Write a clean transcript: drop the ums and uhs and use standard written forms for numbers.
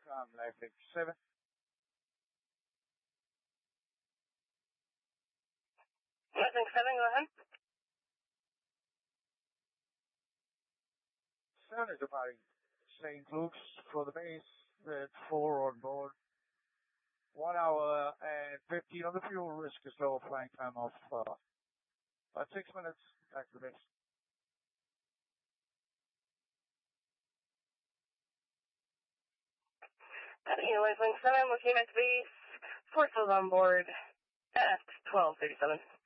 Lifelink 7. Lifelink 7, go ahead. 7 is departing St. Luke's for the base with 4 on board. 1 hour and 15 on the fuel, risk is low, flying time of about 6 minutes, back to the base. Lifelink 7, looking at base, forces on board at 12:37.